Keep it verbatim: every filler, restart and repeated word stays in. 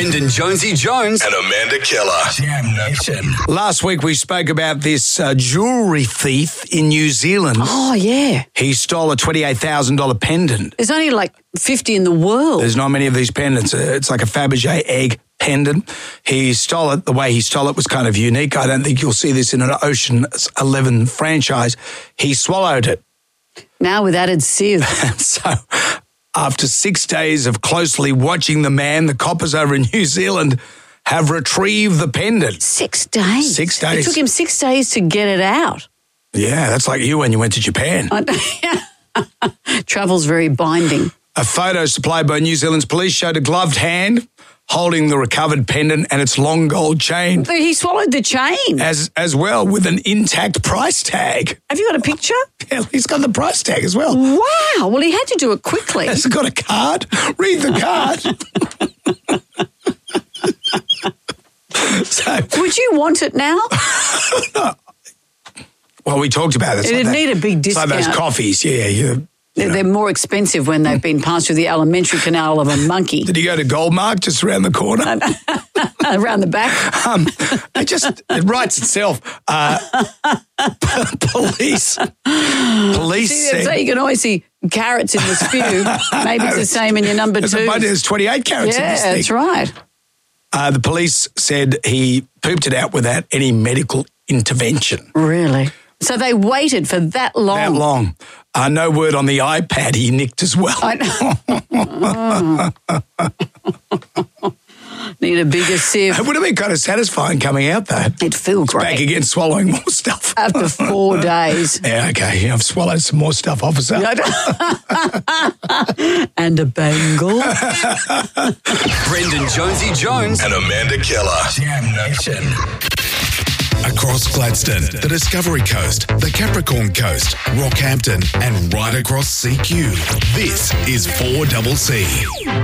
Brendan Jonesy Jones and Amanda Keller. Jam Nation. Last week we spoke about this uh, jewellery thief in New Zealand. Oh, yeah. He stole a twenty-eight thousand dollars pendant. There's only like fifty in the world. There's not many of these pendants. Uh, It's like a Fabergé egg pendant. He stole it. The way he stole it was kind of unique. I don't think you'll see this in an Ocean's Eleven franchise. He swallowed it. Now with added sieve. So after six days of closely watching the man, the coppers over in New Zealand have retrieved the pendant. Six days? Six days. It took him six days to get it out. Yeah, that's like you when you went to Japan. Travel's very binding. A photo supplied by New Zealand's police showed a gloved hand holding the recovered pendant and its long gold chain. But he swallowed the chain. As as well, with an intact price tag. Have you got a picture? Yeah, he's got the price tag as well. Wow. Well, he had to do it quickly. Has it got a card? Read the card. So, would you want it now? Well, we talked about it. It's It'd like need that, a big it's discount. like those coffees, yeah. You, They're, they're more expensive when they've been passed through the alimentary canal of a monkey. Did you go to Goldmark just around the corner? Around the back? Um, it just, it writes itself. Uh, police, police See, said... so you can always see carrots in the spew. Maybe it's the same in your number There's, two. a, there's twenty-eight carrots yeah, in this thing. that's right. Uh, the police said he pooped it out without any medical intervention. Really? So they waited for that long? That long. Uh, no word on the iPad he nicked as well. I know. Need a bigger sieve. It would have been kind of satisfying coming out, though. It'd feel great. Back again, swallowing more stuff. After four days. Yeah, okay. Yeah, I've swallowed some more stuff, officer. And a bangle. Brendan Jonesy Jones and Amanda Keller. Jam Nation. Across Gladstone, the Discovery Coast, the Capricorn Coast, Rockhampton, and right across C Q. This is four C C.